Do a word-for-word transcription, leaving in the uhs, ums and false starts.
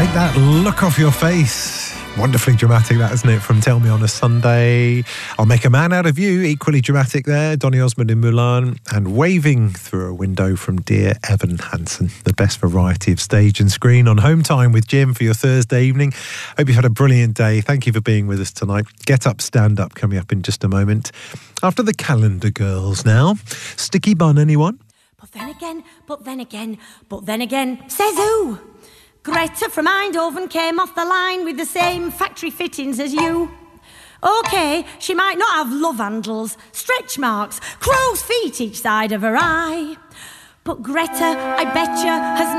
Take that look off your face. Wonderfully dramatic, that, isn't it? From Tell Me on a Sunday. I'll Make a Man Out of You. Equally dramatic there. Donny Osmond in Mulan. And Waving Through a Window from Dear Evan Hansen. The best variety of stage and screen on Home Time with Jim for your Thursday evening. Hope you've had a brilliant day. Thank you for being with us tonight. Get Up, Stand Up coming up in just a moment. After the Calendar Girls now. Sticky Bun, anyone? But then again, but then again, but then again, says who? Greta from Eindhoven came off the line with the same factory fittings as you. OK, she might not have love handles, stretch marks, crow's feet each side of her eye. But Greta, I betcha, has